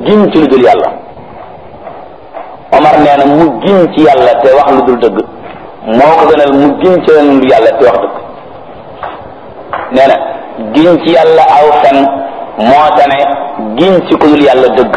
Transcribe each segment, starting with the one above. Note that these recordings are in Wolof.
giñ ci lu dul yàlla. Omar nee na mu giñ ci yàlla te wax lu dul dëgg moo ko gënal mu giñ ci lu dul yàlla te wax dëgg. nee na giñ ci yàlla aw fen moo tane giñ ci ku dul yàlla dëgg.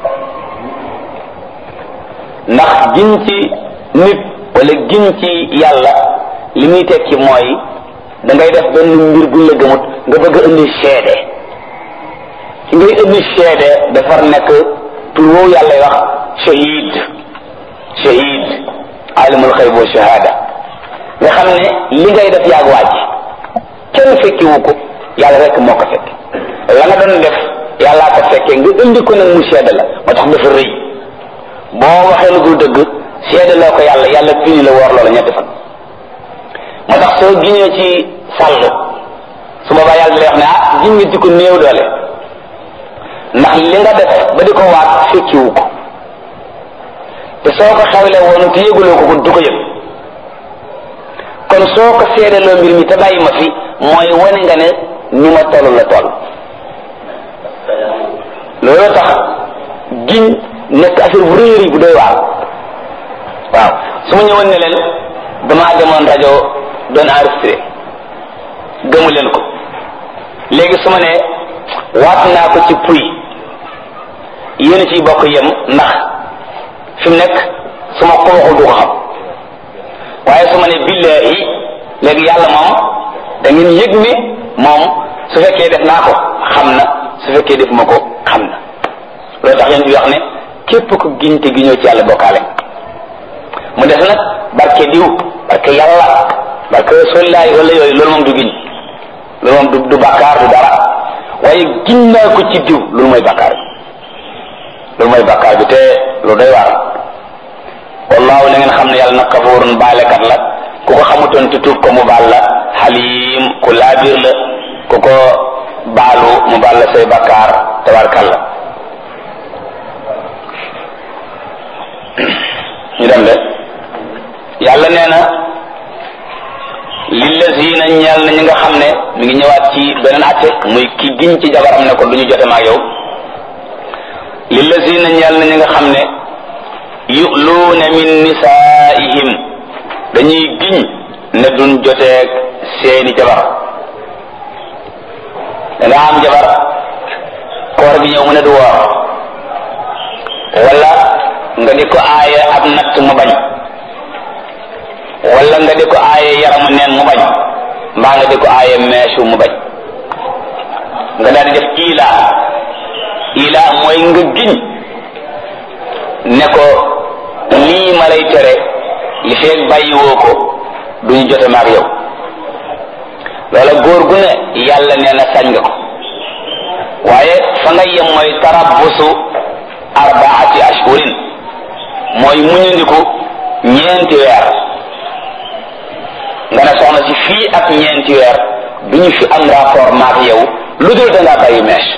ndax giñ ci nit wala giñ ci yàlla li muy tekki mooy da ngay def benn mbir buñ la gëmut nga bëgg a indi seede ki ngay indi seede dafar nekk tur woowu yàlla wax shahid shahid alimul xayb wa shahada nga xam ne li ngay def yaag waaj kenn fekkiwu ko yàlla rek moo ko fekk la nga doon def yàllaa ko fekkee nga indi ko nag mu seede la moo tax dafa rëy boo waxee lu dul dëgg seede loo ko yàlla yàlla fini la woor loola ñetti fan moo tax soo giñee ci sàll su boobaa yàlla lay wax ne ah giñ nga di ko néew doole ndax li nga def ba di ko waat fekkiwu ko te soo ko xewle woon te yëguloo ko du ko yëg kon soo ko seedeloo mbir mi te bàyyi ma fi mooy wane nga ne ni ma toll la toll loolu tax giñ nekk affaire bu réer yi bu doy waar waaw su ma ñëwoon ne leen damaa demoon rajo doon enregistré gëmu leen ko léegi su ma ne waat naa ko ci puy yéen ciy bokk yem ndax fi mu nekk su ma ko waxul du ko xam waaye su ma ne billahi léegi yàlla moom da ngeen yëg ni moom su fekkee def naa ko xam na su fekkee def ma ko xam na loolu tax yéen di wax ne képp ko giñte gi ñëw ci yàlla bokkaale mu def nag barke diw barke yàlla barke rasulillahi wala yooyu loolu moom du giñ loolu moom du bàkkaar du dara waaye giñ naa ko ci diw loolu mooy bàkkaar bi loolu mooy bàkkaar bi te lu doy waar wallahu na ngeen xam ne yàlla nag kafuurun baalekat la ku ko xamutoon te tuub ko mu baal la xaliim ku laabiir la ku ko baalu mu baal la say bàkkaar tabarkalla ñu dem de yàlla nee na lillazina ñeel na ñi nga xam ne mi ngi ñëwaat ci beneen atte muy ki giñ ci jabaram ne ko du ñu jote maag yow lillazina ñeel na ñi nga xam ne yu'luuna min nisaa'ihim dañuy giñ ne duñ joteeg seeni jabar da nga am jabar koor gi ñëw mu ne du woor wala nga di ko aaye ab natt mu bañ wala nga di ko aaye yaramu neen mu bañ mbaa nga di ko aaye meesu mu bañ nga daal di def ila mooy nga giñ ne ko lii ma lay tere li feeg bàyyiwoo ko duñu jote maag yow loola góor gu ne yàlla nee na sañ nga ko waaye fa nga yem mooy tarabbusu arbaati ashhurin mooy muñandiku ñeenti weer nga ne soxna si fii ak ñeenti weer duñu fi am rapport maag yow lu dul da ngaa bàyyi mees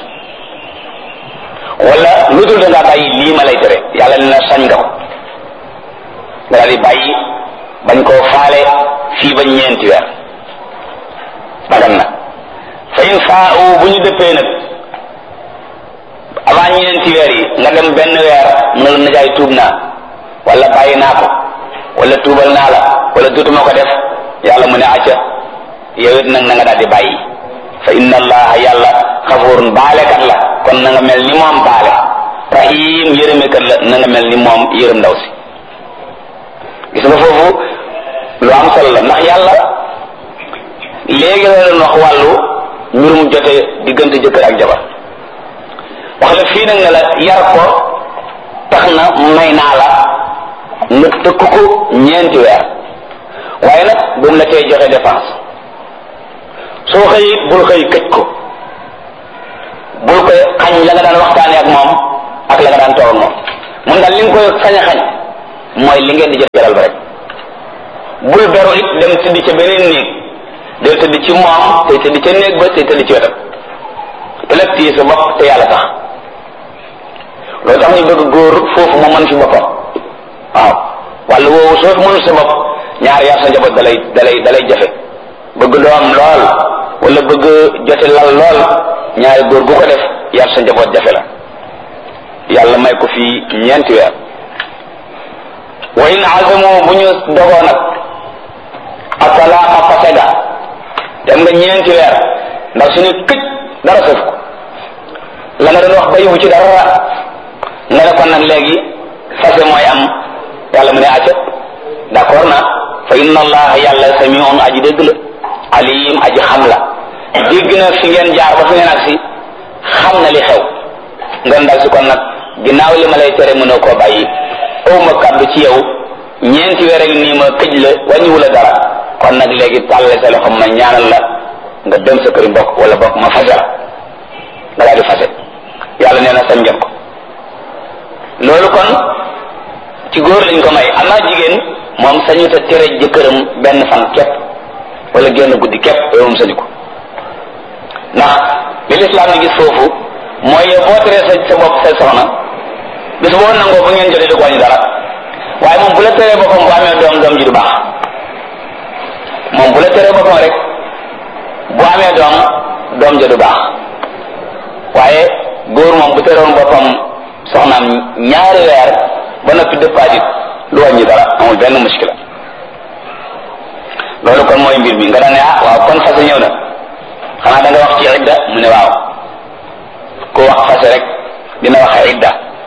wala lu dul da ngaa bàyyi lii ma lay tere yàlla ne na sañ nga ko nga daal di bàyyi bañ koo faale fii ba ñeenti weer dagan na fa in faa'u bu ñu dëppee nag avant ñeenti weer yi nga dem benn weer nga la najaay tuub naa wala bàyyi naa ko wala tuubal naa la wala dootuma ko def yàlla mu ne acca yow it nag na nga daal di bàyyi fa inna allaha yàlla xafuurun baalekat la kon na nga mel ni moom baale rahim yërëmekat la na nga mel ni moom yërëm ndaw si gis nga foofu lu am solo la ndax yàlla léegi la doon wax wàllu mbirum jote diggante jëkkër ak jabar wax la fii nag ne la yar ko tax na may naa la nga tëkk ko ñeenti weer waaye nag bu mu la tey joxe dépense soo xëy bul xëy këj ko bul koy xañ la nga daan waxtaane ak moom ak la nga daan toog moom mun daal li nga koy xañ a xañ mooy li ngeen di jëf jaral ba rek bul beru it dem tëdd ca beneen néeg del tëdd ci moom tey tëdd ca néeg ba tey tëdd ci wetam te nag téye sa bopp te yàlla tax loolu tax ñu bëgg góor foofu mu mën fi boppam waaw wàllu woowu soo fi mënul sa bopp ñaar yar sa njaboot dalay jafe bëgg doom lool wala bëgg jote lal lool ñaari góor gu ko def yar sa njaboot jafe la yàlla may ko fii ñeenti weer wa in azamu bu ñu dogoo nag atalaaqa fasega dem nga ñeenti weer ndax suñu këj dara sëf ko la nga doon wax bayiwu ci dara nga ne kon nag léegi fase mooy am yàlla mu ne acca d'accord na fa inna allaha yàlla samiun aji dégg la alim aji xam la dégg na fi ngeen jaar ba fi ngeen agsi xam na li xew nga ndaw si kon nag ginnaaw li ma lay tere mënoo koo bàyyi awma kàddu ci yow ñeenti weer ak nii ma këj la wàññiwu la dara kon nag léegi tàlle sa loxo ma ñaanal la nga dem sa këri mbokk wala bokk ma fase la nga daal di fase yàlla nee na sañ ngeen ko loolu kon ci góor lañ ko may amaa jigéen moom sañu ta tere jëkkëram benn fan képp wala génn guddi képp yow moom sañu ko ndax li lislaam ni gis foofu mooy yow boo teree sa bopp sa soxna bis boo nangoo ba ngeen jotee du ko wàññi dara waaye moom bu la teree boppam bu amee doom ji du baax moom bu la teree boppam rek bu amee doom ja du baax waaye góor moom bu teroon boppam soxnaam ñaari weer ba noppi dëppaatit lu wàññi dara amul benn muskila loolu kon mooy mbir mi nga daan ne waaw kon fase ñëw na xanaa da nga wax ci idda mu ne waaw ku wax fase rek dina wax idda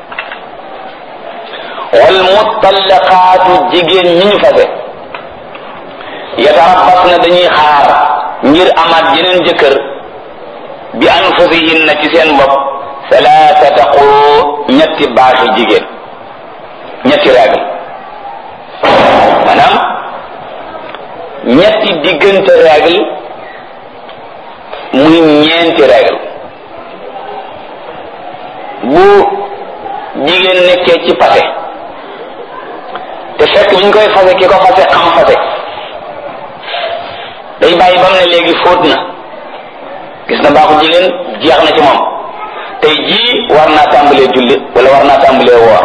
wal mutallaqaatu jigéen ñi ñu fase yatarabbas na dañuy xaar ngir amaat yeneen jëkkër bi anfusihinna ci seen bopp salaasata quru ñetti baaxi jigéen ñetti règle maanaam ñetti diggante règle muy ñeenti règle bu jigéen nekkee ci fase te fekk bi ñu koy fase ki ko fase xam fase day bàyyi ba mu ne léegi fóot na gis na baaxu jigéen jeex na ci moom tey jii war naa tàmbalee julli wala war naa tàmbalee woor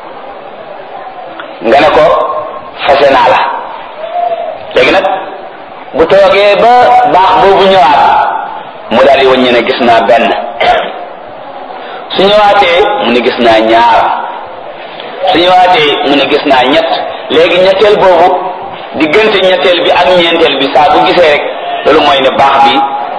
nga ne ko fase naa la léegi nag bu toogee ba baax boobu ñëwaat mu daal di wàññi ne gis naa benn su ñëwaatee mu ne gis naa ñaar su ñëwaatee mu ne gis naa ñett léegi ñetteel boobu diggante ñetteel bi ak ñeenteel bi saa bu gisee rek loolu mooy ne baax bi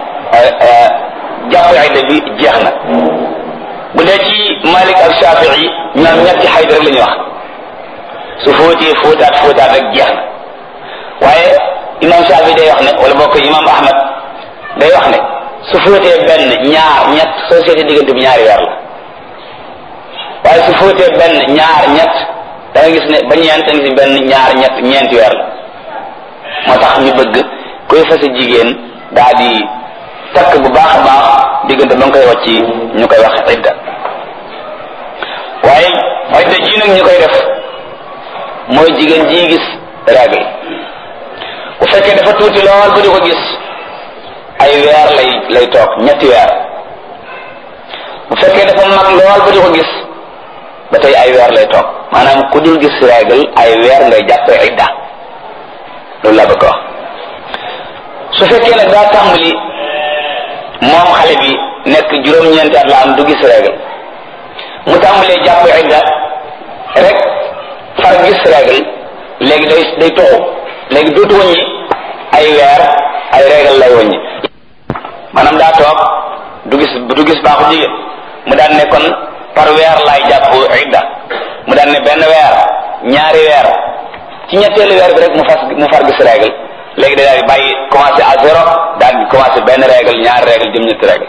jàpp xayda bi jeex na bu dee ci Malik ak Shafi'i ñoom ñetti xayda rek la ñuy wax su fóotee fóotaat rek jeex na waaye imam Shafi'i day wax ne wala bokk imam Ahmad day wax ne su fóotee benn ñaar ñett soo seetee diggante bi ñaari weer la waaye su fóotee benn ñaar ñett da nga gis ne ba ñeent da nga gis benn ñaar ñett ñeenti weer la moo tax ñu bëgg koy fase jigéen daa di takk bu baax a baax diggante ba nga koy wàcc ñu koy wax idda waaye idda ji nag ñu koy def mooy jigéen ji gis règle bu fekkee dafa tuuti lool ba di ko gis ay weer lay toog ñetti weer bu fekkee dafa mag lool ba di ko gis ba tey ay weer lay toog maanaam ku dul gis règle ay weer ngay jàppee idda loolu laa bëgg a wax su fekkee nag daa tàmbali moom xale bi nekk juróom-ñeenti at la am du gis règle mu tàmbalee jàpp idda rek far gis règle léegi day toxu léegi dootu wàññi ay weer ay règle lay wàññi maanaam daa toog du gis baaxu jigéen mu daan ne kon par weer laay jàpp idda mu daan ne benn weer ñaari weer ci ñetteelu weer bi rek mu far gis règle léegi daal di bàyyi commencé à zéro daal di commencé benn règle ñaari règle jëm ñetti règle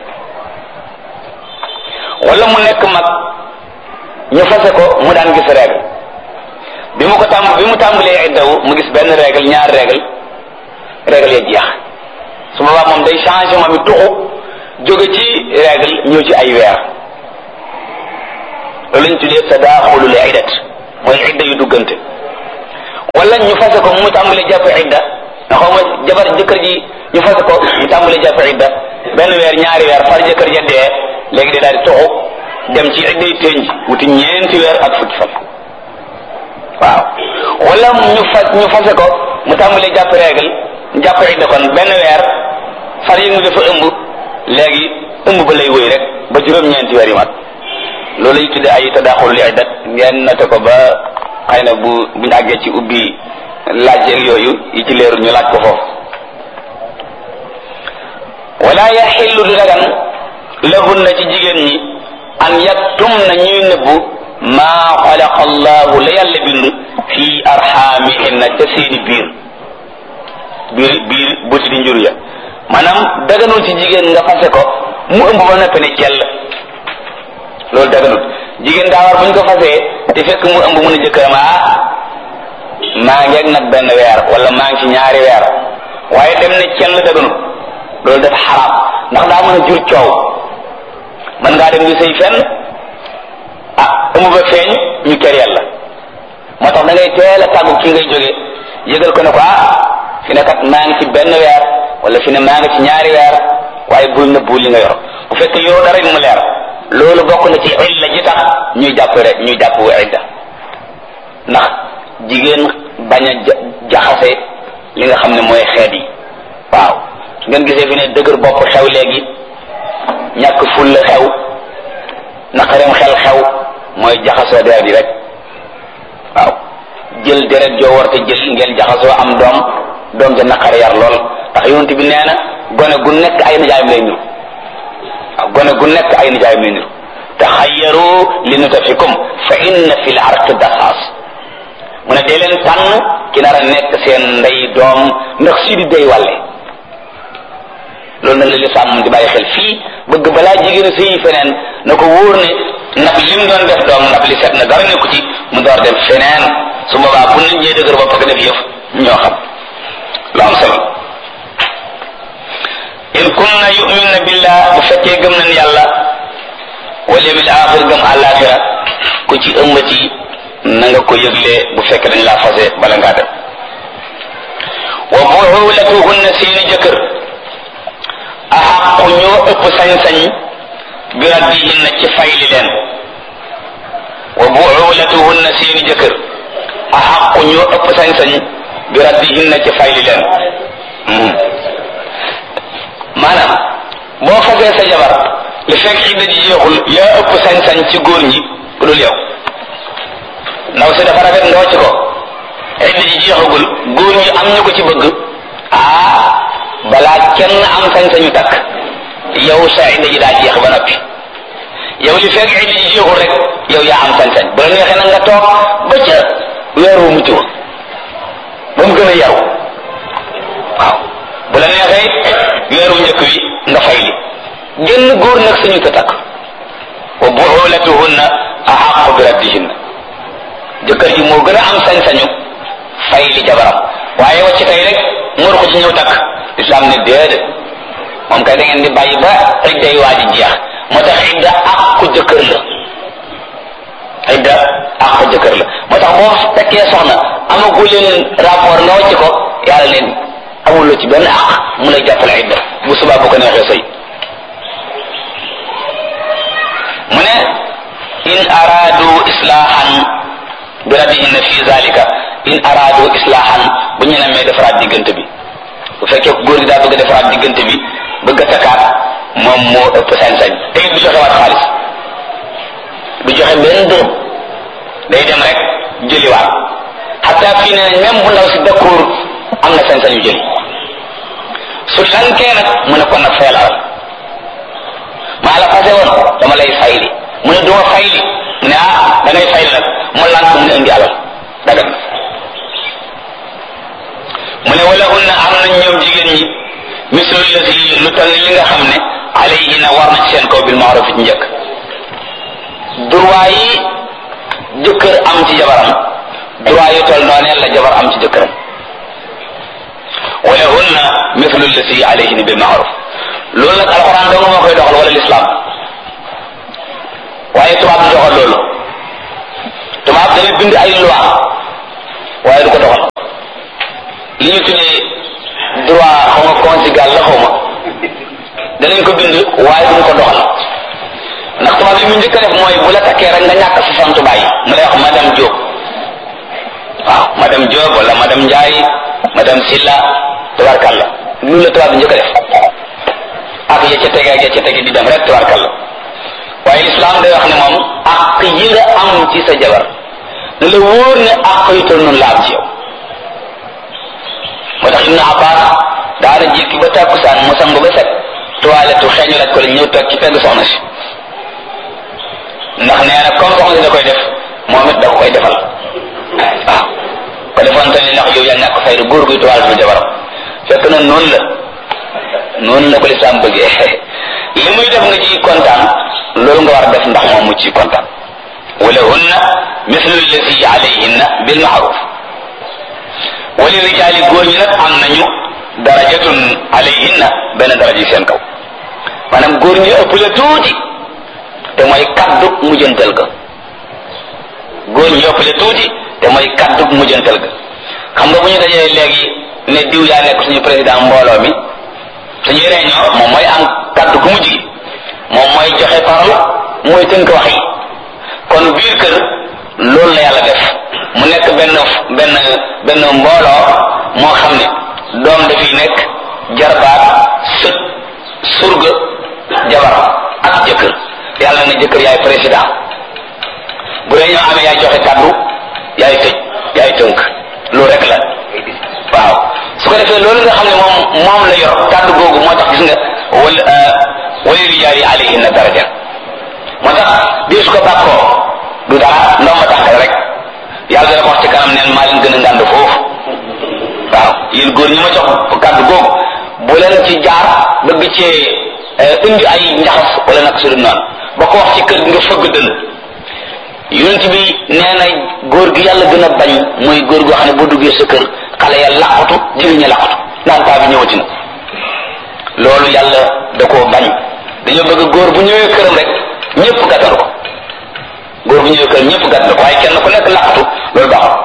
wala mu nekk mag ñu fase ko mu daan gis règle bi mu tàmbalee iddawu mu gis benn règle ñaari règle ya jeex su boobaa moom day changé moom it tuxu jóge ci règle ñëw ci ay weer loolu lañ tuddee tadaaxulul iddat mooy idda yu duggante wala ñu fase ko mu tàmbalee jàpp idda na xaw ma jëkkër ji ñu fase ko ñu tàmbalee jàpp idda benn weer ñaari weer far jëkkër ja dee léegi day daal di toxu dem ci idday tënj wuti ñeenti weer ak fukki fan waaw wala ñu fase ko mu tàmbalee jàpp règle jàpp idda kon benn weer far yi nga dafa ëmb léegi ëmb ba lay wëy rek ba juróom-ñeenti weer yi mat loolu lañu tudde ay tadaxulul iddat ngeen noté ko ba xëy na buñu àggee ci ubbi laaj yooyu yi ci leeru ñu laaj ko foofu. wala yaxillu du dagan lahunna ci jigéen ñi an yaktumna ñuy nëbbu maa xalaqa allahu la yàlla bind fii arxaamihinna ca seeni biir buti di njur ya maanaam daganul ci jigéen nga fase ko mu ëmb ba noppi ne cell loolu daganul jigéen daa war buñ ko fasee te fekk mu ëmb mun a jëkkëram maa ngi ak nag benn weer wala maa ngi ci ñaari weer waaye dem ne cell daganul loolu dafa xaraam ndax daa mën a jur coow mën ngaa dem di sëy fenn ëmb ba feeñ ñu kër yàlla moo tax da ngay teel a tàggu ki ngay jóge yëgal ko ne ko fi ne kat maa ngi ci benn weer wala fi ne maa ngi ci ñaari weer waaye bul nëbbu li nga yor bu fekkee yoroo dara mu leer loolu bokk na ci illa ji tax ñuy jàpp idda ndax jigéen bañ a jaxase li nga xam ne mooy xeet yi waaw su ngeen gisee fi ne dëgër bopp xew léegi ñàkk fulla xew naqareem xel xew mooy jaxasoo deret yi rek waaw jël deret joo war te jël ngeen jaxasoo am doom ja naqare yar lool ndax yonent bi nee na gone gu nekk ay nijaayam lay niru waaw gone gu nekk ay nijaayam lay niru taxayyaru li nutafikum fa inna fil arqi dasaas mu ne dee leen tànn ki nar a nekk seen ndey doom ndax si di day wàlle loolu nag la lislaam di bàyyi xel fii bëgg balaa jigéen sëyi feneen na ko wóor ne ndab lim doon def doom ndab li set na dara nekku ci mu door dem feneen su boobaa bu nit ñee dëgër ba parce que def yëf ñoo xam lu am solo in kunna yu'minna billah bu fekkee gëm nañ yàlla wal yawmil axir gëm àllaaxira ku ci ëmbati na nga ko yëgle bu fekkee dañ laa fase bala ngaa dem wa bu'ulatuhunna seeni jëkkër axaqu ñoo ëpp sañ-sañ bi raddihinna ci fayli leen wa bu'ulatuhunna seeni jëkkër axaqu ñoo ëpp sañ-sañ bi raddihinna ci fayli leen maanaam boo fasee sa jabar li fekk xidda ji jeexul yaa ëpp sañ-sañ ci góor ñi ku dul yow ndaw si dafa rafet nga wàcc ko xidda ji jeexagul góor ñi am ñu ko ci bëgg balaa kenn am sañ-sañu takk yow sa xidda ji daa jeex ba noppi yow li fekk xidda ji jeexul rek yow yaa am sañ-sañ bu la neexee nag nga toog ba ca weer wu mucc ba mu gën a yaru waaw bu la neexee weeru njëkk wi nga fay li génn góor nag suñu ko takk wa bu'ulatuhunna ahaqqu bi raddihinna jëkkër ji moo gën a am sañ-sañu fay li jabaram waaye wacc tey rek mor ko ci ñëw takk islam ne déedéet moom kay da ngeen di bàyyi ba idda yi waa ji jeex moo tax idda àqu jëkkër la idda àqu jëkkër la moo tax boo fekkee soxna amagu leen rapport nga wacc ko yàlla leen amuloo ci benn àq mu lay jàppale idda bu subaa bu ko neexee sëy mu ne in araadu islaahan bi raddihinna fi zalika in araadu islaahan bu ñu namee defaraat diggante bi bu fekkee góor gi daa bëgg a defaraat diggante bi bëgg a takkaat moom moo ëpp sañ-sañ te it du joxe waat xaalis du joxe benn dërëm day dem rek jëliwaat xataa fii ne même bu ndaw si d'accord am na sañ-sañu jëli su lankee nag mu ne kon nag fayal alal maa la fase woon dama lay fayli mu ne duma fayli mu ne da ngay fayli nag mu lank mu ne indi alal dagan na mu ne wala hunna am nañ ñoom jigéen ñi mislu lati lu toll li nga xam ne alayhina war na ci seen kaw bil ma'ruf ci njëkk droit yi jëkkër am ci jabaram droit yu toll noonee la jabar am ci jëkkëram wala hunna mislu lati alayhina bil ma'ruf loolu nag alxuraan dong moo koy doxal wala l'islam waaye tubaab du doxal loolu tubaab dañuy bind ay loi waaye du ko doxal li ñu tuddee droit xaw ma conjugal la xaw ma danañ ko bind waaye duñ ko doxal ndax tubaab li mu njëkk a def mooy bu la takkee rek nga ñàkk sa sant bàyyi mu lay wax madame Diop waaw madame Diop wala madame Ndiaye madame Silla tabarkalla loolu la tubaab bi njëkk a def ak ya ca tege di dem rek tabarkalla waaye islam day wax ne moom ak yi nga am ci sa jabar ne la wóor ne ak yu toll noonu la am ci yow. moo tax Ibnu Abbas daana jékki ba tàkkusaan mu sangu ba set toilette xeeñu laaj ko la ñëw toog ci pegg soxna si ndax nee na comme soxna si da koy def moom it da ko koy defal waaw ko defoon tamit ndax yow yaa ñàkk fayda góor guy toilette bu jabaram fekk na noonu la ko lislaam bëggee li muy def nga ci kontaan loolu nga war a def ndax moom mu ci kontaan wala hunna mithlu allazi alayhinna bil ma'ruf wali rijaali góor ñi nag am nañu darajatun alayhinna benn daraja seen kaw maanaam góor ñi ëpp la tuuti te mooy kaddu mujjantal ga góor ñi ëpp la tuuti te mooy kaddu mujjantal ga xam nga bu ñu dajee léegi ne diw yaa nekk suñu président mbooloo mi suñuy réunion moom mooy am kaddu gu mujj gi moom mooy joxe parole mooy tënk wax yi kon biir kër loolu la yàlla def mu nekk benn mbooloo moo xam ne doom dafiy nekk jarbaat sët surga jabar ak jëkkër yàlla na jëkkër yaay président bu réunion amee yaay joxe kaddu yaay tëj yaay tënk loolu rek la waaw su ko defee loolu nga xam ne moom la yor kaddu googu moo tax gis nga wala rijaali alayhinna daraja moo tax bii su ko bàkkoo du dara ndoom ma tànkal rek yàlla dana ko wax ci kanam neen maa leen gën a ngànd foofu waaw yéen góor ñi ma jox kaddu googu bu leen ci jaar bëgg cee indi ay njaxas wala nag su dul noonu ba ko wax ci kër gi nga fëgg dënn yonent bi nee na góor gi yàlla gën a bañ mooy góor goo xam ne boo duggee sa kër xale ya làqatu jigéen ña làqatu naan paa bi ñëwati na loolu yàlla da koo bañ dañoo bëgg góor bu ñëwee këram rek ñëpp gàttal ko góor bu ñëwee këram ñëpp gàttal ko waaye kenn ku nekk làqatu loolu baaxul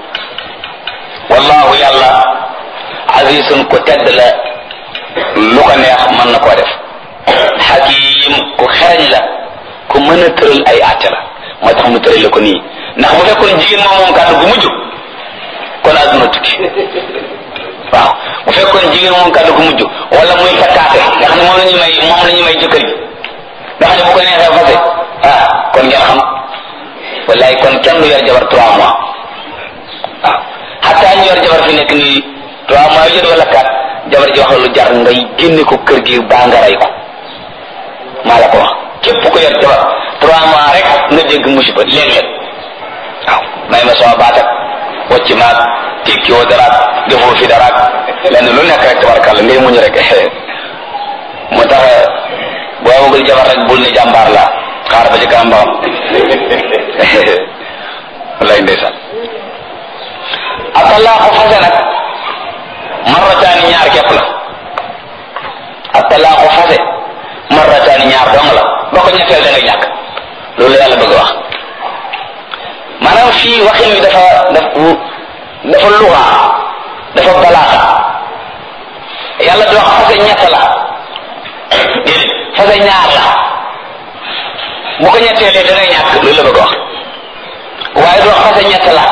wallahu yàlla azizun ko tedd la lu ko neex mën na koo def hakim ku xereñ la ku mën a tëral ay àtte la moo tax mu tëral la ko nii ndax bu fekkoon jigéen moom kàddu gu mujj kon àdduna tukki waaw bu fekkoon jigéen moom kàddu gu mujj wala muy fakkaate nga xam ne moom la ñuy may jëkkër ji nga xam ne bu ko neexee fase kon ngeen xam wallaay kon kenn du yor jabar 3 mois waaw xataa ñu yor jabar fi nekk nii 3 mois yu jot wala 4 jabar ji wax la lu jar ngay génne ko kër gi baa nga rey ko maa la ko wax képp ko yor jabar 3 mois rek nga dégg musiba léeg-léeg waaw may ma sama baatak wacc maag tekki woo daraak defoo fi daraak lenn lu nekk rek tabarkàlla ngay muñ rek moo tax boo amagul jabar rek bul ne jàmbaar la xaar ba ci kanam ba wallaay ndeysaan atalaaxu fase nag marrataani ñaar képp la atalaaxu fase marrataani ñaar dong la boo ko ñetteel da ngay ñàkk loolu la yàlla bëgg a wax maanaam fii waxin wi dafa luxa dafa balaaxa yàlla di wax fase ñett la déedéet fase ñaar la bu ko ñetteelee da ngay ñàkk loolu la bëgg a wax waaye du wax fase ñett la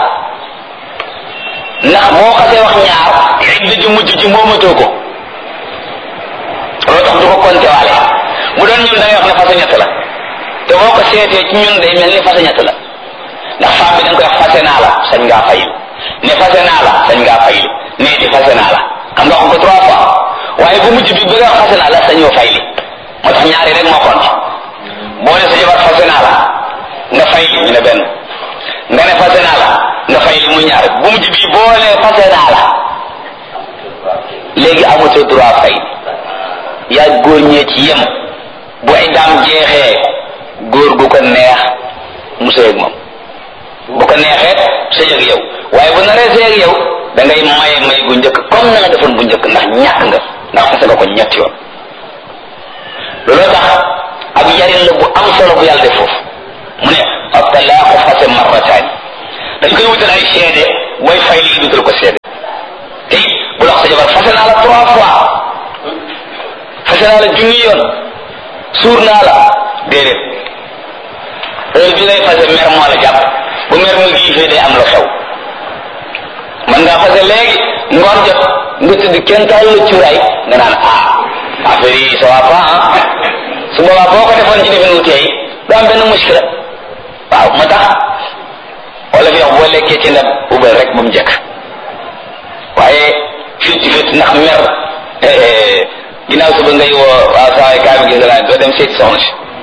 ndax boo xasee wax ñaar idda ji mujj ji moomatoo ko loolu tax du ko compter waale bu doon ñun da ngay wax ne fase ñett la te boo ko seetee ci ñun day mel ni fase ñett la ndax femme bi da nga koy wax fase naa la sañ ngaa fayil ne fase naa la sañ ngaa fayil ne di fase naa la xam nga wax ko 3 fois waaye bu mujj bi bëgg a wax fase naa la sañoo fayli moo tax ñaari rek moo compte boo ne sa jabar fase naa la nga fayli ñu ne benn nga ne fase naa la nga fayli muy ñaar bu mujj bi boo ne fase naa la léegi amatoo droit fay yaa góor ñee ci yem bu ay daam jeexee góor gu ko neex mu sëy ak moom bu ko neexee sëy ak yow waaye bu naree sëy ak yow da ngay may gu njëkk comme na nga defoon bu njëkk ndax ñàkk nga ndax fase nga ko ñetti yoon looloo tax ab yarin la bu am solo bu yàlla def foofu mu ne ab talaaxu fase marrataani dañ koy wutal ay seede booy fay lii dutal ko seede te it bu la wax sa jabar fase naa la 3 fois fase naa la junni yoon suur naa la déedéet heure bi lay fase mer moo la jàpp bu mer mu giifee day am lu xew man ngaa fase léegi ngoon jot nga tëdd kenn taal la cuuraay nga naan affaire yi ça va pas su boobaa boo ko defoon ci defin wu tey du am benn muskila waaw moo tax wala fi wax boo lekkee ci ndab ubal rek ba mu jekk waaye fitti ndax mer ginnaaw suba ngay woo waaw saa kaa bi gis naa doo dem seeti soxna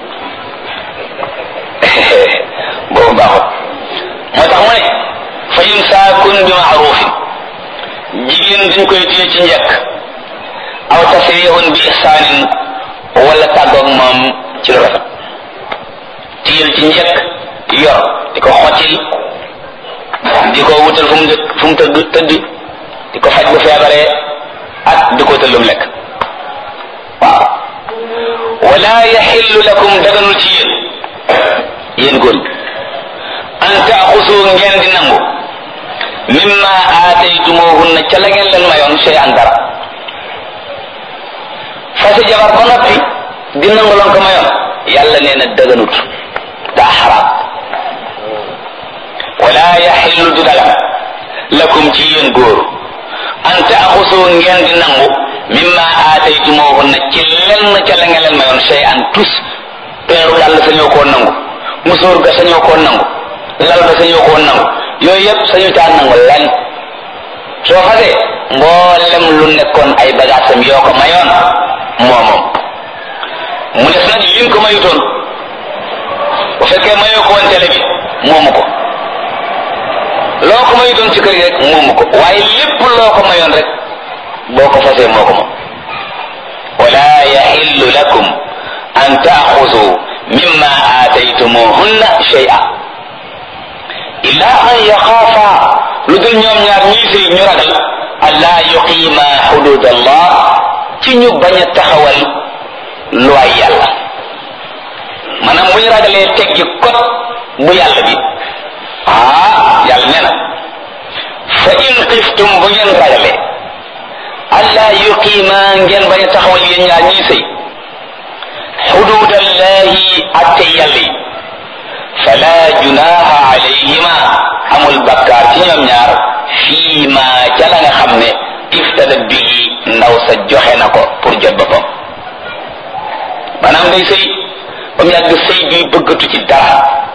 si boobu baaxut moo tax mu ne fa imsaakun bi maarufin jigéen dañ koy téye ci njëkk aw tasrihun bi ihsaanin wala tàggoog moom ci lu rafet téyel ci njëkk yor di ko xottil di ko wutal fu mu tëdd di ko faj bu feebaree ak di ko wutal lu mu lekk waaw wala yaxillu lakum daganul ci yéen góor ñi an taaxusu ngeen di nangu mimma aataytumuhunna ca la ngeen leen mayoon shay'an dara fase jabar ba noppi di nangu loon ko mayoon yàlla nee na daganut daa xaraam wala yaxillu du dagan lakum ci yéen góor an taaxusu ngeen di nangu mimma aataytumuhunna ci lenn ca la ngeen leen mayoon shay'an tus peeru dàll sañoo koo nangu musóor ga sañoo koo nangu lal ga sañoo koo nangu yooyu yëpp sañu caa nangu lan soo xasee mboolem lu nekkoon ay bagaasam yoo ko mayoon moomoom mu des nag liñ ko mayutoon bu fekkee mayoo ko woon télé bi moomu ko loo ko mayutoon ci kër gi rek moomu ko waaye lépp loo ko mayoon rek boo ko fasee moo ko moom wala yaxillu lakum an taaxudu mimma aataytumuhunna shay'a illa an yaxaafa lu dul ñoom ñaar ñuy sëy ñu ragal allaa yuqiima xudud allah ci ñu bañ a taxawal luwaay yàlla maanaam bu ñu ragalee teggi kot bu yàlla bi yàlla nee na fa in xiftum bu ngeen ragalee allaa yuqiima ngeen bañ a taxawal yéen ñaar ñuy sëy xudud allahi atte yàlla yi fala junaha alayhima amul bakkaar ci ñoom ñaar fii ma ca la nga xam ne iftadat bihi ndaw sa joxe na ko pour jot boppam maanaam day sëy ba mu yàgg sëy bi bëggatu ci dara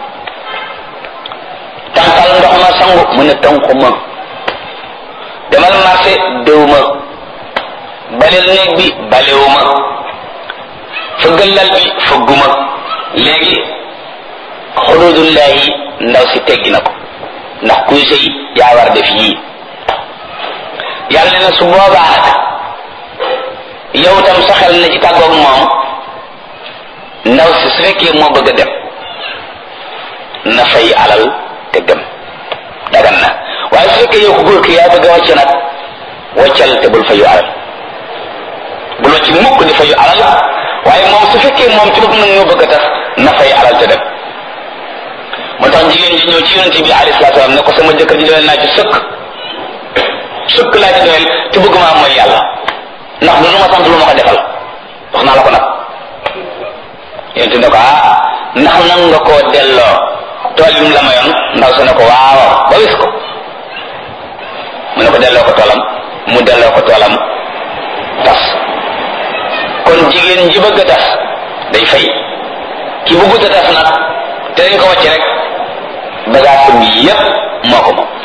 tànqal ndox ma sangu mu ne tànku ma demal marché déw ma baleel néeg bi balewu ma fëggal lal bi fëgguma léegi xududullahi ndaw si teggi na ko ndax kuy sëy yaa war def yii yàlla ne na su boobaa nag yow tam saxal na ci tàggoog moom ndaw si su fekkee moo bëgg a dem na fay alal te dem dagan na waaye su fekkee yow ku góor ki yaa bëgg a wàcc nag wàccal te bul fayu alal bul wàcc mukk di fayu alal waaye moom su fekkee moom ci bopp nag ñoo bëgg a tas na fay alal te dem moo tax jigéen ji ñëw ci yonent bi alayhi salaatu salaam ne ko sama jëkkër ji doyal naa ci sëkk laa ci doyal te bëgg maa mooy yàlla ndax du lu ma sant lu ma ko defal wax naa la ko nag yonent ne ko ndax nan nga koo delloo tool yi mu la mayoon ndaw sa ne ko waaw ba wis ko mu ne ko delloo ko toolam mu delloo ko toolam tas kon jigéen ji bëgg a tas day fay ki bëggut a tas nag te dañ ko wàcc rek bagaasam yépp moo ko moom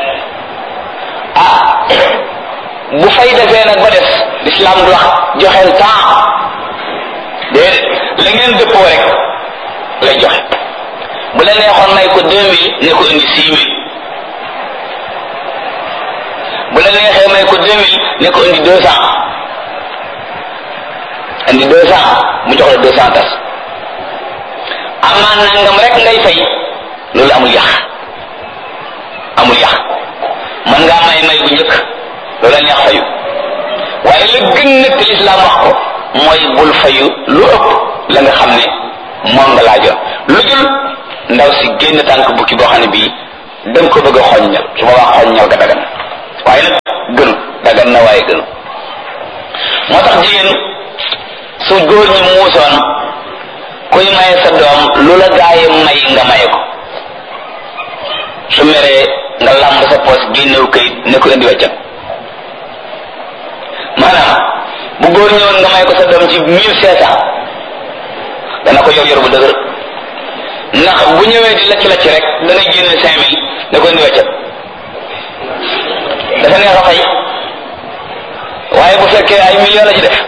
bu fay defee nag ba des l'islam du wax joxeel temps déedéet la ngeen dëppoo rek lay joxe bu la neexoon may ko 2000 ne ko indi 6000 bu la neexee may ko 2000 ne ko indi 200 indi 200 mu jox la 200 tas amaan nangam rek ngay fay loolu amul yàq man ngaa may bu njëkk loolu la neex fayu waaye la gën nag te lislaam wax ko mooy bul fayu lu ëpp la nga xam ne moom nga laajoon lu dul ndaw si génn tànk bukki boo xam ne bii danga ko bëgg a xoññal su boobaa xoññal ga dagan waaye nag gënu dagan na waaye gënu moo tax jigéen su góor ñi muusoon kuy maye sa doom lu la gaaye may nga maye ko su meree nga lamb sa poos génnew kayit ne ko indi weccan maanaam bu góor ñëwoon nga may ko sa doom ci 1500 dana ko yor bu dëgër ndax bu ñëwee di lacc rek dana génne 5000 da koy indi weccat dafa neex a fay waaye bu fekkee ay millions la ci def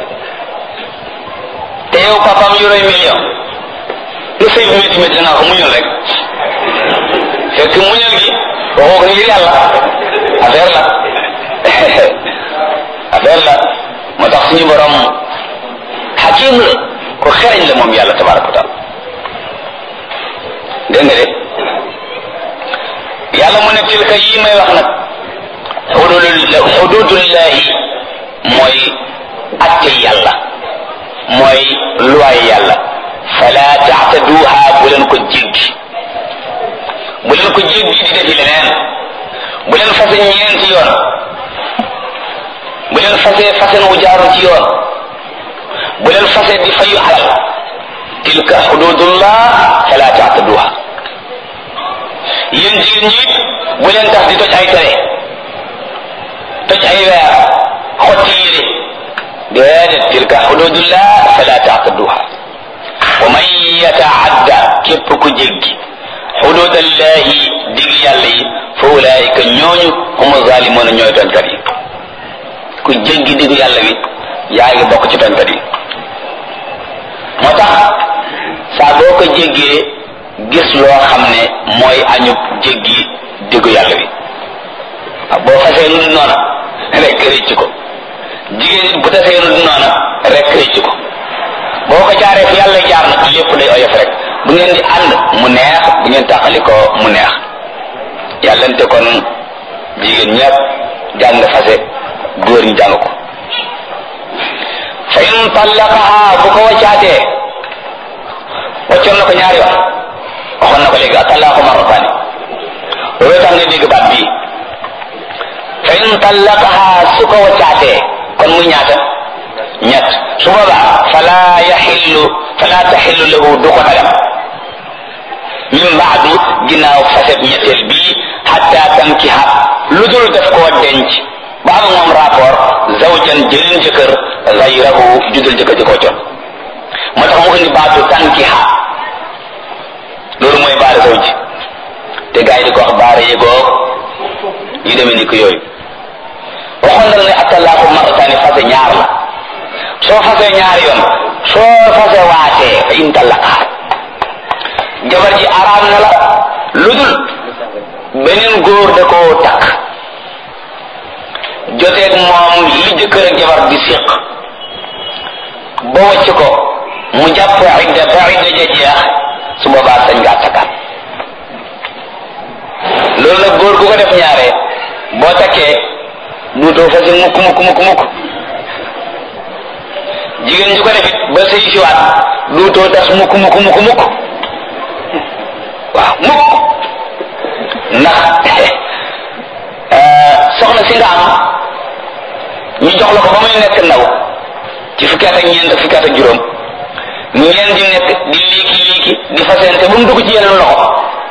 te yow papaam yoroy million lu sëy bi métti métti nga ko muñal rek fekk muñal gi waxoo ko ngir yàlla affaire la moo tax suñu borom xakim la ko xereñ la moom yàlla tabaraka wa taala dégg nga de yàlla mu ne tilka yi may wax nag xududullahi mooy atte yàlla mooy luwaay yàlla fala taxtaduha bu leen ko jéggi di defi leneen bu leen fase ñeenti yoon bu leen fasen wu jaarul ci yoon bu leen fase di fayu alal tilka xududullah fala taxtaduha yéen jigéen ñi bu leen tax di toj ay tere toj ay weer xotti yére déedéet tilka xududullah fala taxtaduha wa man yataadda képp ku jéggi xududallahi dig yàlla yi fa ulaika ñooñu hum zalimuna ñooy tooñkat yi ku jéggi digu yàlla bi yaa ngi bokk ci tooñkat yi moo tax saa boo ko jéggee gis loo xam ne mooy añub jéggi digu yàlla bi boo fasee lu dul noona rek rëcc ko jigéen nit bu tasee lu dul noona rek rëcc ko boo ko jaaree fi yàlla jaar nag lépp day oyof rek bu ngeen di ànd mu neex bu ngeen tàqali ko mu neex yàllante kon jigéen ñëpp jàng fase góor ñi jàng ko fa in tallaqaha bu ko waccaatee waccoon na ko ñaari yoon waxoon na ko léegi atallaqu marrataani loolu tax nga dégg baat bii fa in tallaqaha su ko waccaatee kon muy ñaata ñett su boobaa fala taxillu lahu du ko dagam min baadu ginnaaw faset ñetteel bii hatta tankiha lu dul def koo denc ba am moom rapport zawjan jëleen jëkkër gayrahu judul jëkkër ji koo con moo tax mu indi baatu tankiha loolu mooy baara zawj te gars yi di ko wax baara yëgoo yu demee ni ko yooyu waxoon na la ne atallaaku marrataani fase ñaar la soo fasee ñaari yoon soo fase waatee fa in tallaqaha jabar ji araam na la lu dul beneen góor da koo takk joteeg moom li jëkkër ak jabar di séq ba wacc ko mu jàpp idda ba idda ja jeex su boobaa sañ ngaa takkaat loolu nag góor gu ko def ñaare boo takkee duutoo fasi mukk jigéen ju ko defit ba sëy siwaat duutoo tas mukk waaw mukk ndax soxna si nga am ñu jox la ko ba muy nekk ndaw ci fukki at ak ñeent ak fukki at ak juróom ngeen di nekk di liiki di fasente ba mu dugg ci yeneen loxo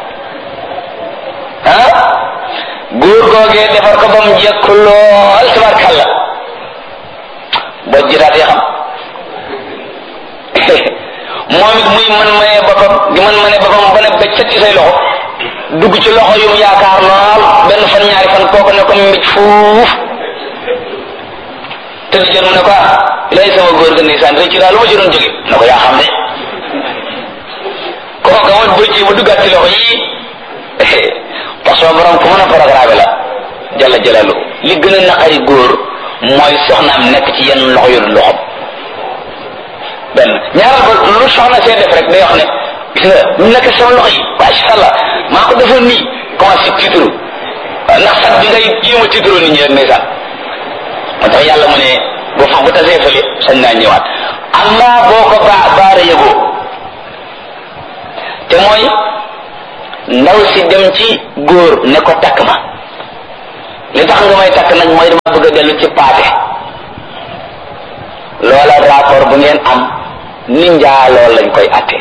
góor googee defar ko ba mu jekk lool tabarkalla boo jitaatee xam moom it muy mën mënee boppam di mën mënee boppam ba ne bëccëg ci say loxo dugg ci loxo yu mu yaakaar lool benn fan ñaari fan kooku ne ko mbéj fuuf te di jot mu ne ko lay sama góor ga ndeysaan rëcc daal lu ma ci doon jóge ne ko yaa xam de kooka mooy bëccëg ba duggaat ci loxo yii parce que borom ku mën a programme la jalla jalalu li gën a naqari góor mooy soxnaam nekk ci yenn loxo yu loxom benn ñaaral ko lu soxna see def rek day wax ne gis nga ñu nekk sama loxo yi masha Allah maa ko defoon nii commencé tiitru ndax sax bi ngay jéem a tiitru nit ñi rek ndeysaan moo tax yàlla mu ne boo fa bu tasee fële sañ naa ñëwaat amma boo ko baara yëgoo te mooy ndaw si dem ci góor ne ko takk ma li tax nga may takk nag mooy dama bëgg a dellu ci paate loola rapport bu ngeen am ni njaaloo lañ koy attee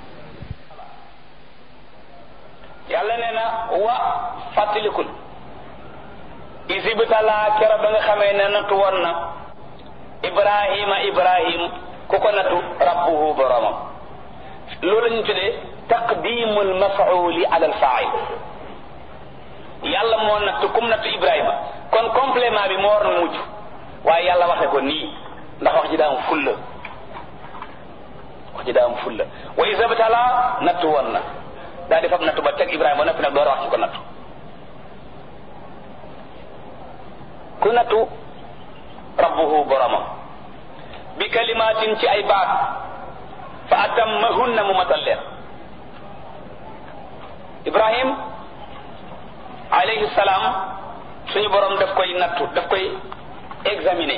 yàlla nee na wa fàttalikul isibtalaa kera ba nga xamee ne nattu woon na ibrahim ku ko nattu rabbuhu boromam loolu lañu tuddee taqdimul maf'uli ala al fa'il yàlla moo nattu comme nattu Ibrahima kon complément bi moo war na mujj waaye yàlla waxe ko nii ndax wax ji daa am fulla wax ji daa am fulla wa iza btala nattu woon na daa di fab nattu ba teg Ibrahima ba noppi nag door wax ci ko nattu ku nattu rabbuhu boromam bi kalimatin ci ay baat fa atammahunna mu matal leen Ibrahim alayhi salaam suñu borom daf koy nattu daf koy examiner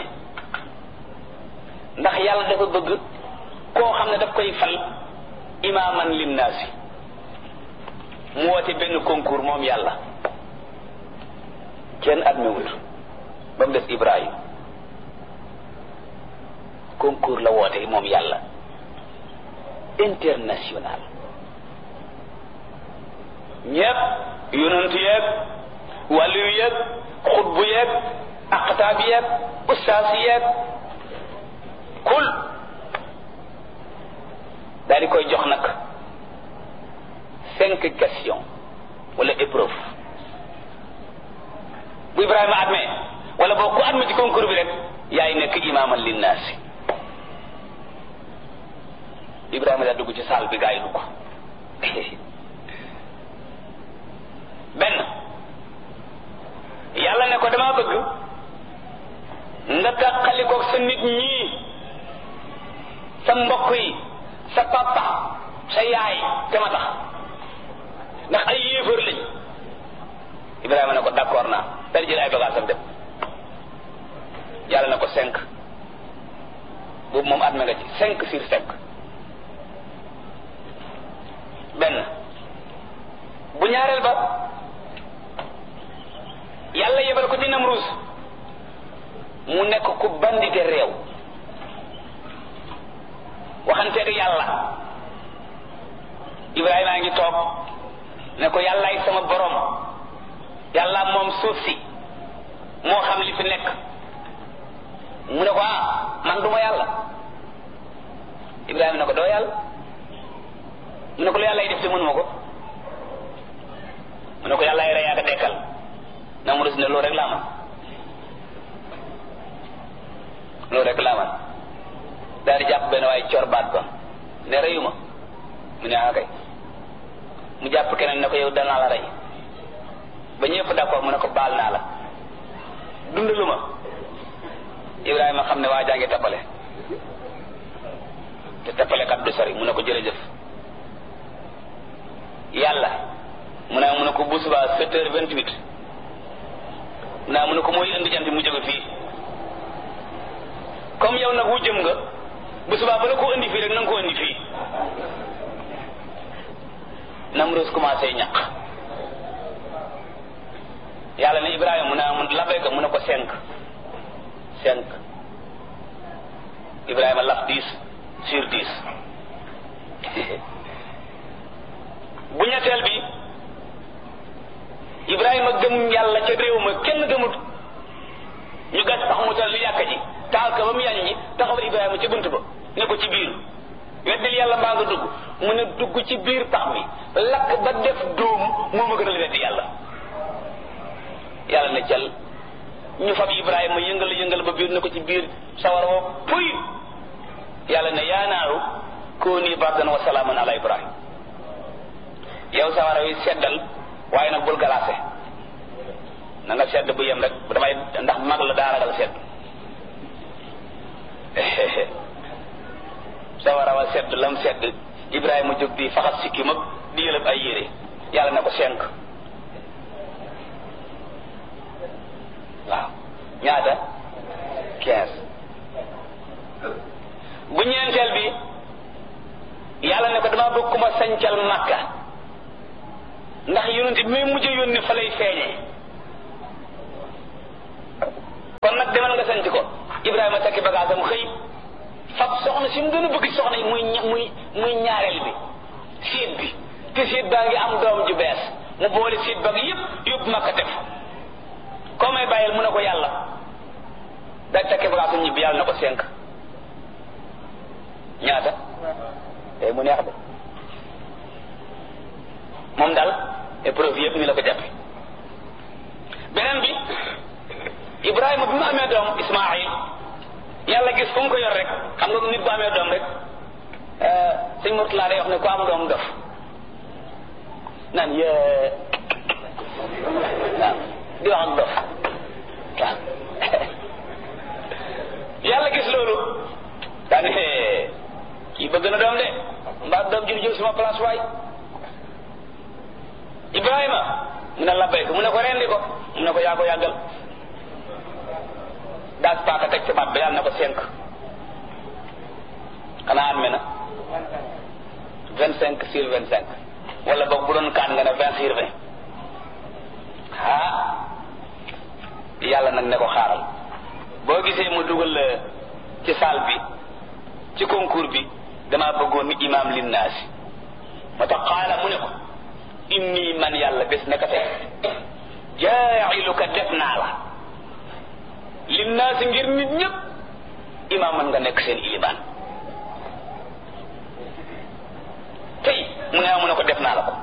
ndax yàlla dafa bëgg koo xam ne daf koy fal imaaman linnaasi mu woote benn concours moom yàlla kenn admewut ba mu des Ibrahim concours la woote moom yàlla international ñépp yonent yeeg wàllu yeeg xutbu yeeg aqtaab yeeg ustaas yeeg kul daal di koy jox nag 5 questions wala épreuve bu Ibrahima admet wala boo ko admet ci concours bi rek yaay nekk imaaman linnaasi Ibrahima daa dugg ci salle bi gaa yi dugg benn yàlla ne ko dama bëgg nga tàqalikoog sa nit ñii sa mbokk yi sa papa sa yaay te ma tax ndax ay yéefar lañ Ibrahima ne ko d'accord naa dal jël ay bagages am dem yàlla ne ko 5 boobu moom adme nga ci 5 sur 5 benn bu ñaareel ba yàlla yebal ko ci Namruus mu nekk ku bandite réew waxanteeg yàlla Ibrahima a ngi toog ne ko yàllaay sama borom yàlla moom suuf si moo xam li fi nekk mu ne ko man duma yàlla Ibrahima ne ko doo yàlla mu ne ko lu yàlla yi def te mënuma ko mu ne ko yàlla yi rey ak dekkal Namruus ne loolu rek laa man loolu rek laa man daal di jàpp benn waaye cor baat ba ne reyuma mu ne kay mu jàpp keneen ne ko yow danaa la rey ba ñëpp d'accord mu ne ko baal naa la dundalu ma Ibrahima xam ne waa jaa ngi tappale te tappale kat du sori mu ne ko jërëjëf yàlla mu ne ko bu subaa 7h28 mu ne ko mooy indi jant mu jóge fii comme yow nag wu jëm nga bu subaa ba la ko indi fii rek na nga ko indi fii Namruus commencé ñaq yàlla ne Ibrahima mu labbayka mu ne ko 5 Ibrahima laf 10 sur 10 bu ñetteel bi Ibrahima gëm yàlla ca réew ma kenn gëmut ñu gas tax mu tal li yàkka ji taal ka ba mu yàññi taxawal Ibrahima ci bunt ba ne ko ci biir weddil yàlla mbaa nga dugg mu ne dugg ci biir pax mi lakk ba def dóom moo ma gënal weddi yàlla yàlla ne cal ñu fab Ibrahima yëngal ba biir ne ko ci biir sawar woo puy yàlla ne yaa naaru kuuni bardan wa salaaman ala Ibrahima yow sawara wi seddal waaye nag bul galaase na nga sedd bu yem rek damay ndax mag la daa ragal sedd sawara wa sedd lam sedd Ibrahima jóg di faxas sikki mag di yëlëb ay yére yàlla ne ko 5 waaw ñaata 15 bu ñeenteel bi yàlla ne ko dama bëgg ku ma sancal Makka ndax yonent bi muy mujj yónni fa lay feeñee kon nag demal nga sanc ko Ibrahima takki bagaasam xëy fab soxna si mu gën a bëgg soxna yi muy ñaareel bi séet bi te séet baa ngi am doom ju bees mu boole séet ba gi yëpp yóbbu Makka def koo may bàyyil mu ne ko yàlla day takki bagaasam ñibbi yàlla na ko 5 ñaata tey mu neex de preuve yëpp ni la ko jàppe beneen bi Ibrahima bi mu amee doom Ismaïl yàlla gis fu mu ko yor rek xam nga nit bu amee doom rek sëñ Murtala day wax ne ku am doom dof naan yee waaw di wax ak dof waaw yàlla gis loolu daane kii bëgg na doom de mbaa doom ji jël sama place waay Ibrahima mu ne labbayka mu ne ko rendi ko mu ne ko yaa ko yàggal daas paaka teg ci baat ba yàlla na ko 5 xanaa adme na 25/25 wala boog bu doon kaan nga ne 20/20 yàlla nag ne ko xaaral boo gisee mu dugal ci salle bi ci concours bi damaa bëggoon ni imam linnaasi moo tax xaala mu ne ko inni man yàlla bés naka tey jaa'iluka def naa la linnaasi ngir nit ñëpp imam man nga nekk seen ilimaan tey mu ne ko def naa la ko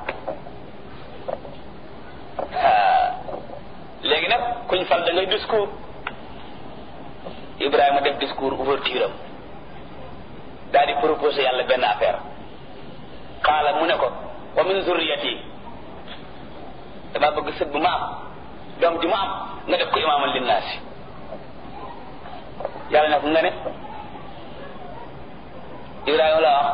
léegi nag kuñ fal da ngay discours Ibrahima def discours ouverture am daal di proposé yàlla benn affaire xaala mu ne ko wa min zurriyati dama bëgg sët bu ma am doom ji ma am nga def ko imaaman linnaasi yàlla ne ko nga ne Ibrahima la wax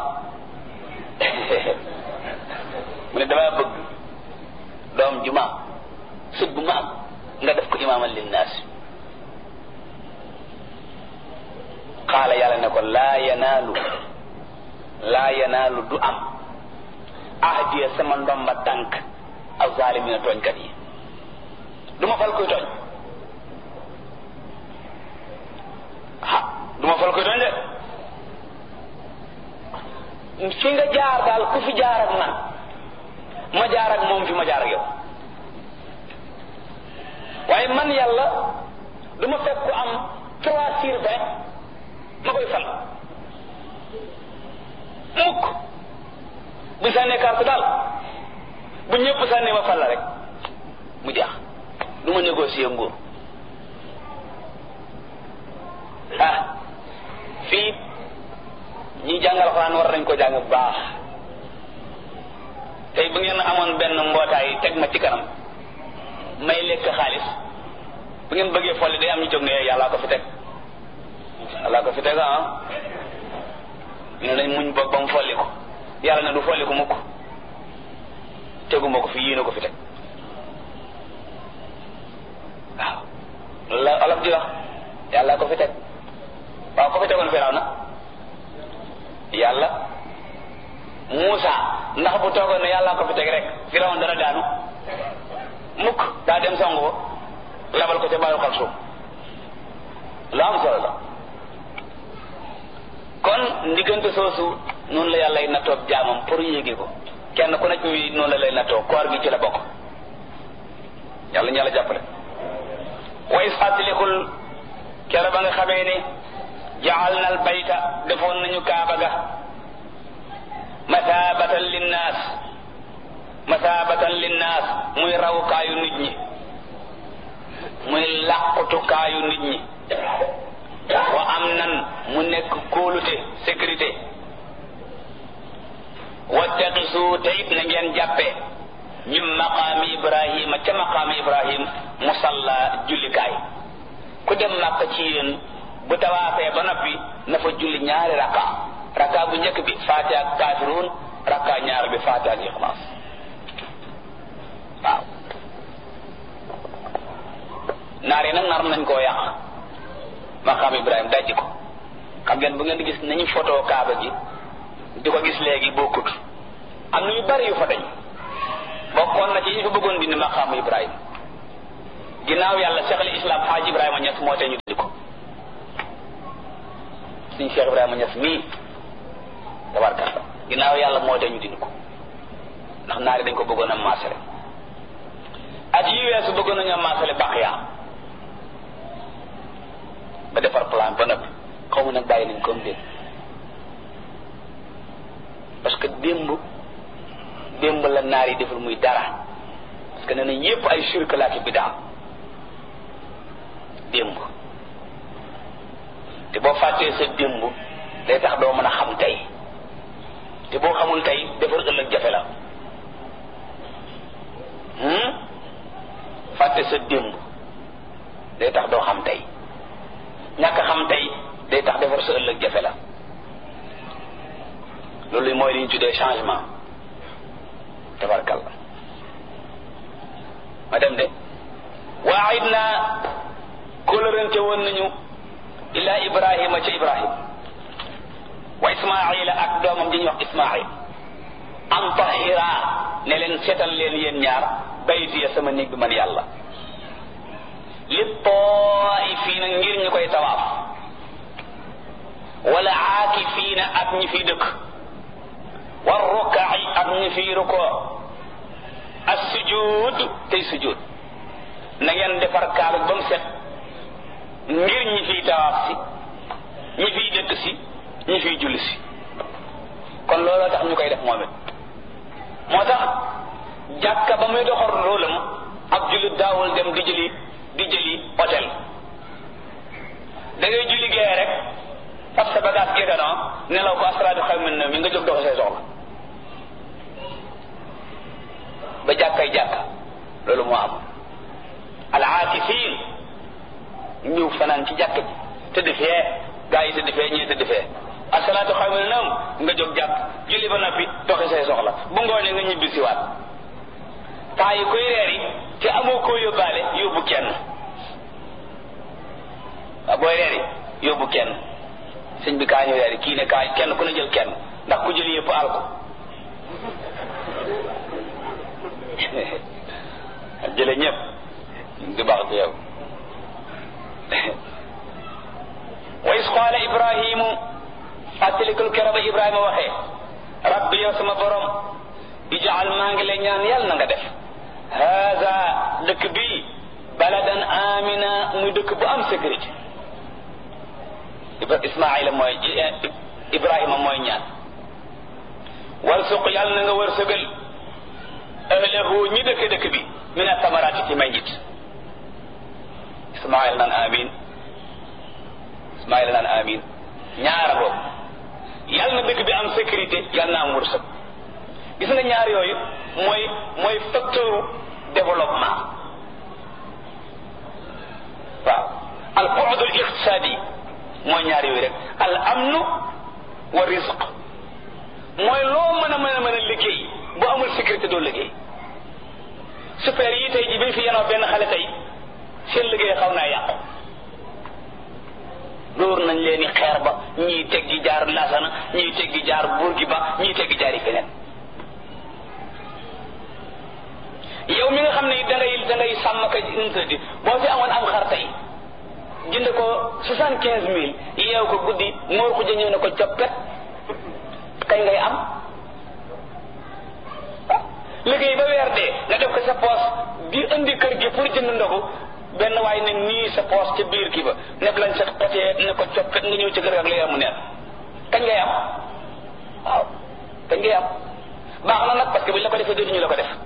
mu ne dama bëgg doom ji ma am sët bu ma am nga def ko imaaman linnaasi xaala yàlla ne ko laa yanaalu du am ahdiya sama ndomba tànk ak zaalimina tooñkat yi du ma fal koy tooñ du ma fal koy tooñ de fi nga jaar daal ku fi jaar ak man ma jaar ak moom fi ma jaar ak yow waaye man yàlla du ma fekk ku am 3/20 ma koy fal mukk bu sànnee carte daal bu ñëpp sànnee ma fal la rek mu jeex du ma négocier nguur fii ñi jàngal Alxuraan war nañ ko jàng bu baax tey bu ngeen amoon benn mbootaay teg ma ci kanam may lekk xaalis bu ngeen bëggee folli day am ñu jóg ne yàllaa ko fi teg yàllaa ko fi teg ñu ne nañ muñ boog ba mu folli ko yàlla na du folli ko mukk teguma ko fi yéene ko fi teg waaw loolu la olof di wax yàllaa ko fi teg waaw ko fi tegoon Firawna yàlla Muusa ndax bu toogoon ne yàllaa ko fi teg rek Firawna dana daanu mukk daa dem songu ko labal ko ca baayu xal suuf lu am solo la kon ndiggante soosu noonu la yàlla nattoo jaamam pour yéege ko kenn ku nekk wi noonu la lay nattoo koor gi ci la bokk yàlla ñu yàlla jàppale way fàttalikul kere ba nga xamee ne jaal na al bayta defoon nañu kaaba ga masabatan linnaas muy rawukaayu nit ñi muy làqutukaayu nit ñi wa am nan mu nekk kóolute sécurité wattaqisu te it na ngeen jàppe min maqaami ibrahima ca maqaami ibrahim musalla jullikaay ku dem Makka ci yéen bu tawaafee ba noppi na fa julli ñaari raka bu njëkk bi Faatiha ak Kaafiruun raka ñaar bi Faatiha ak Ixlaas waaw naar yi nag nar nañ koo yàq maqaam Ibrahim dajji ko xam ngeen bu ngeen di gis nañu photo kaaba gi di ko gis léegi bokkut am na yu bari yu fa dañ bokkoon na ci ñu fa bëggoon dindi maqaam Ibrahim ginnaaw yàlla Cheikh al Islam Haaj Ibrahima Ñas moo tee ñu dindi ko suñ Cheikh Ibrahima Ñas mii tabarkalla ginnaaw yàlla moo tee ñu dindi ko ndax naari dañ ko bëggoon a maasale at yi weesu bëggoon nañu a maasale Baqiya ba defar plan ba noppi xaw ma nag bàyyi nañ comme démb parce que démb la naar yi deful muy dara parce que nee na yépp ay shirk laa ki bidaa démb te boo fàttee sa démb day tax doo mën a xam tey te boo xamul tey defar ëllëg jafe la fàtte sa démb day tax doo xam tey ñàkk xam tey day tax defar sa ëllëg jafe la loolu mooy li ñu tuddee changement tabarkalla ma dem de waayit naa kóllërante woon nañu ila ibrahima ca ibrahim wa ismaila ak doomam ji ñuy wax ismail an tahira ne leen seetal leen yéen ñaar baytiya sama néeg bi man yàlla li taifiina ngir ñu koy tawaaf wala aakifiina ak ñi fiy dëkk war rukaai ak ñi fiy rukoo as sujud tey sujud na ngeen defar kaaba ba mu set ngir ñi fiy tawaaf si ñi fiy dëkk si ñi fiy julli si kon looloo tax ñu koy def moom it moo tax jàkka ba muy doxal rôlam ab jullit daawul dem di jëli hôtel da ngay julli gee rek parce que bagage géganoo nelaw ko asraadu xaw min na mi nga jóg dox say soxla ba jàkkay jàkka loolu moo am al aakifin ñëw fanaan ci jàkk bi tëdd fee gaa yi tëdd fee ñii tëdd fee asalaatu xaw min na nga jóg jàkk julli ba noppi doxi say soxla bu ngoonee nga ñibbi si waat temps yi koy reer yi te amoo koo yóbbaale yóbbu kenn waaw booy reer yi yóbbu kenn sëñ bi kaa ñu reer yi kii ne kaa kenn ku ne jël kenn ndax ku jël yëpp al ko jële ñëpp di baax ci yow wa is qaala ibrahimu fàttalikul kero ba ibrahima waxee rabbi yow sama borom ijaal maa ngi lay ñaan yàlla na nga def haza dëkk bi baladan amina muy dëkk bu am sécurité ismaila mooy ibrahima mooy ñaan warsuq yàlla na nga wërsëgal ahlahu ñi dëkk bi min athamarati ci may njit ismaila naan amin ñaara boobu yàlla na dëkk bi am sécurité yàlla na am wërsëg gis nga ñaar yooyu mooy facteur développement waaw al bu'd al iqtisadi mooy ñaar yooyu rek al amnu wa rizq mooy loo mën a liggéey bu amul sécurité doo liggéey super yi tey ji bi fi yenoo benn xale tey seen liggéey xaw naa yàqu dóor nañ leen i xeer ba ñii teggi jaar Lasana ñii teggi jaar Bourguiba ñii teggi jaar yi feneen yow mi nga xam ne da ngay sàmm ka interdit boo fi amoon am xar tey jënd ko 75,000 yeew ko guddi moor ko jëñëw ne ko coppet kañ ngay am liggéey ba weer dee nga def ko sa poos di indi kër gi pour jënd ndogu benn waay ne nii sa poos ca biir kii ba nekk lañ sa xotee ne ko coppet nga ñëw ci kër ak lay amu neen kañ ngay am waaw kañ ngay am baax na nag parce que buñ la ko defee dootuñu la ko def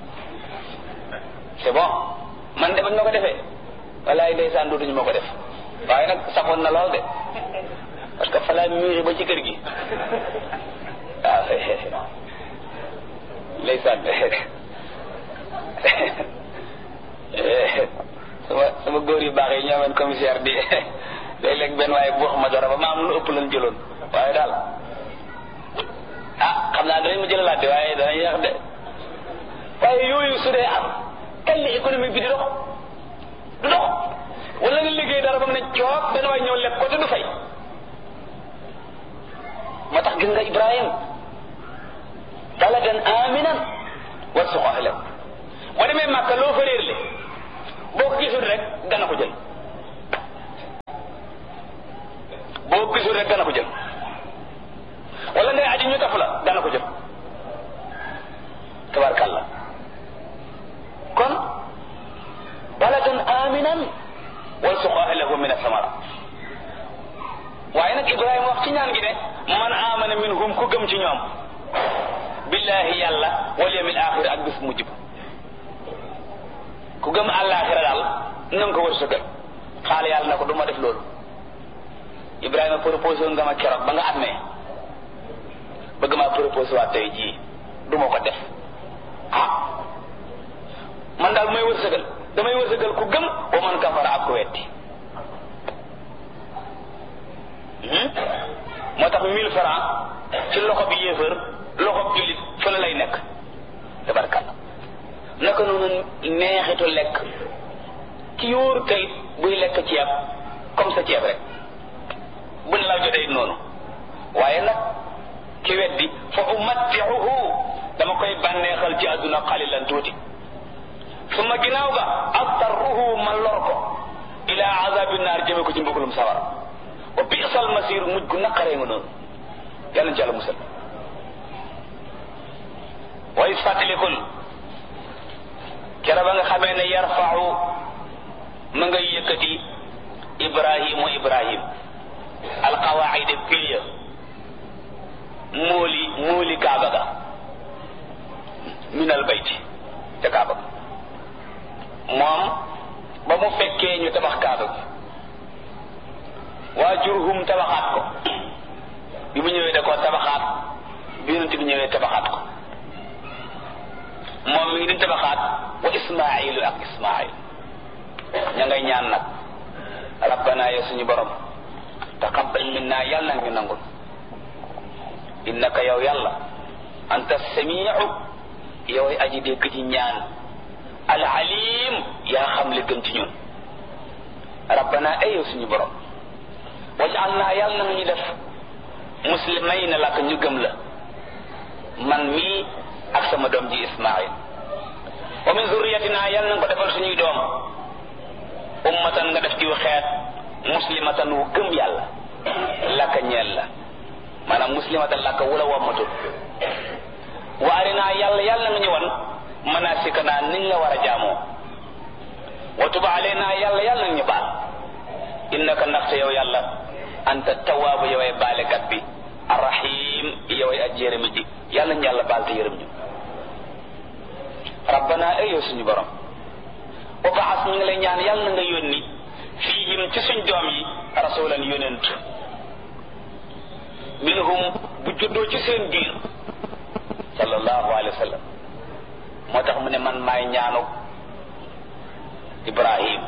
c'est bon man de bañ ma ko defee walaay ndeysaan dootuñu ma ko def waaye nag saxoon na lool de parce que fa laa miiri ba ci kër gi waaw ndeysaan sama góor yu baax yi ñoo amoon commissaire di léeg-léeg benn waaye bu wax ma dara ba ma am lu ëpp lañ jëloon waaye daal xam naa danañ ma jëlalaat de waaye danañ yàq de waaye yooyu su dee am kañ la économique bi di dox du dox wala nga liggéey dara ba mu ne coog benn waaye ñëw lekk ko te du fay moo tax gis nga Ibrahim baladan aminan warzuq ahlahu boo demee Màkka loo fa réerle boo ko gisul rek dana ko jël boo ko gisul rek dana ko jël wala ngay aji ñu taf la dana ko jël tabarkalla kon baladan aminan warzuq ahlahu min ath-thamarat waaye nag Ibrahima wax ci ñaan gi ne man amana minhum ku gëm ci ñoom billahi yàlla wal yawmil axir ak bis mujj ba ku gëm àllaaxira daal na nga ko wërsëgal. xaale yàlla na ko du ma def loolu. Ibrahima proposé woon nga ma keroog ba nga amee bëgg maa proposé waat tey jii du ma ko def. man daal may wërsëgal damay wërsëgal ku gëm wa man kafara ak ku wetti. moo tax 1000 francs ci loxo bi yéefar loxo bi jullit fële lay nekk tabarkalla. naka noonu neexitu lekk ci yóoru kayit buy lekk ceeb comme sa ceeb rek bu ne la jotee noonu. waaye nag ki weddi fa umatti'uhu dama koy bànneexal ci àdduna xalilan tuuti suma ginnaaw ga astarruhu ma lor ko ila azabi naar jëme ko ci mbugalum sawara wa bi'sal masir mujj gu naqaree nga noonu. yàlla na ci yàlla musal. wa is fàttalikul kera ba nga xamee ne yarfa'u ma ngay yëkkati ibrahim alqawaid pilier mooli kaaba ga min al bayti ca kaaba ga moom ba mu fekkee ñu tabax kaaba gi waa Jurhum tabaxaat ko bi mu ñëwee da koo tabaxaat bi yonent bi ñëwee tabaxaat ko moom mi ngi di tabaxaat wa Ismaayilu ak Ismaayil ña ngay ñaan nag rabbana ya suñu borom taqabbal minna yàlla nga nangul innaka yow yàlla anta samiu yow ay aji dégg ci ñaan al alim yaa xam li gën ci ñun rabbana ay yow suñu borom waj'alna yàlla na ñu def muslimayna lak ñu gëm la man mii ak sama doom ji Ismaayil wa min zurriyatina yàlla na ko defal suñuy doom ummatan nga def ci xeet muslimatan wu gëm yàlla laka ñeel la maanaam muslimatan laka wula wammatul wa arina yàlla nga ñu wan manasikana niñ la war a jaamoo wa tub alayna yàlla nga ñu baal innaka ndaxte yow yàlla anta tawaabu yoway baalekat bi arrahim yoway aj yërëmi ji yàlla ñu yàlla baal te yërëm ñu rabbana ay yow suñu borom wa baas ñu ngi lay ñaan yàlla na nga yónni fiihim ci suñ doom yi rasulan yonent minhum bu juddoo ci seen biir sallallahu alayhi wa sallam moo tax mu ne man maay ñaanuk Ibrahim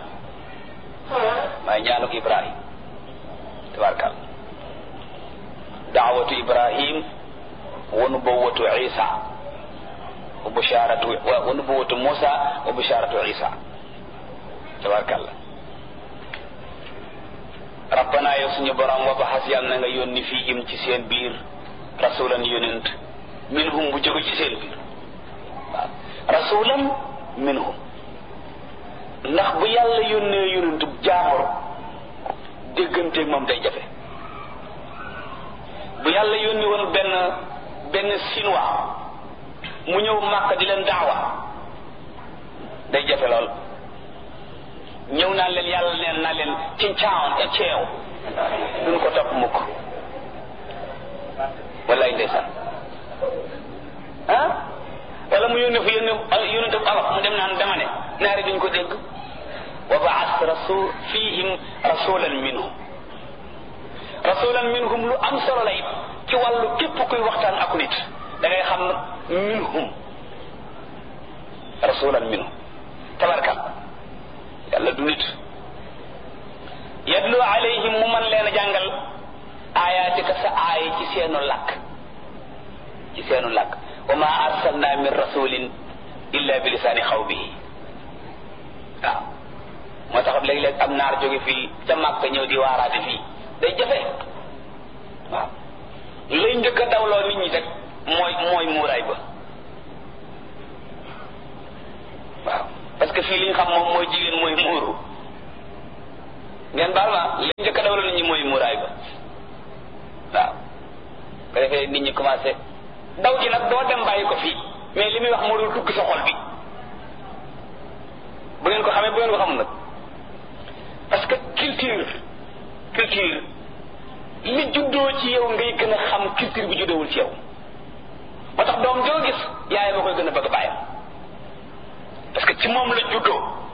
tabarkal daawatu Ibrahim wa nubuwwatu Isa wa busharatu wa nubuwwatu Musa wa busharatu Isa tabarkalla rabbana yow suñu borom wa baxas yàlla na nga yónni fiihim ci seen biir rasulan yonent minhum bu jóge ci seen biir waaw rasulan minhum ndax bu yàlla yónnee yonent jaamur dégganteeg moom day jafe. bu yàlla yónni woon benn chinois mu ñëw Màkka di leen daawa day jafe lool. ñëw naa leen yàlla neen naa leen ci caaw e ceew duñ ko topp mukk wallaay ndeysaan wala mu yónne fu yónne tam alof mu dem naan dama ne naari duñ ko dégg wa baas rasul fihim rasulan minhum lu am solo la it ci wàllu képp kuy waxtaan ak nit da ngay xam minhum rasulan minhum tabarkal yàlla du nit yadlu alayhim mu man leen a jàngal ayatika sa aaya ci seenu làkk wa ma arsalna min rasulin illa bi lisaani xawmihi waaw moo tax léeg-léeg am naar jóge fii ca Màkka ñëw di waaraate fii day jafe waaw lay njëkk a dawloo nit ñi rek mooy muuraay ba waaw parce que fii li ñu xam moom mooy jigéen mooy muuru ngeen baal ma li njëkk a dawloo nit ñi mooy muuraay ba waaw ko defee nit ñi commencé daw ji nag doo dem bàyyi ko fii mais li muy wax moo dul dugg sa xol bi bu ngeen ko xamee bu ngeen ko xamul nag parce que culture li juddoo ci yow ngay gën a xam culture bi juddoowul ci yow moo tax doom joo gis yaay ba koy gën a bëgg bàyyam parce que ci moom la juddoo